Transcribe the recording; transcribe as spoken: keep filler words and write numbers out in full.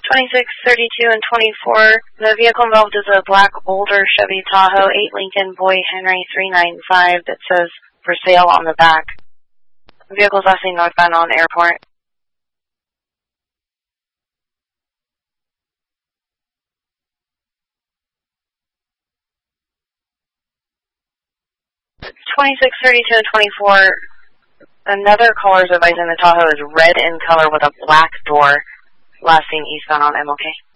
twenty-six, thirty-two, and twenty-four. The vehicle involved is a black older Chevy Tahoe, eight Lincoln Boy Henry three nine five that says for sale on the back. The vehicle's last seen northbound on Airport. twenty-six, thirty-two, and twenty-four. Another caller's advising the Tahoe is red in color with a black door. Last seen eastbound on M L K.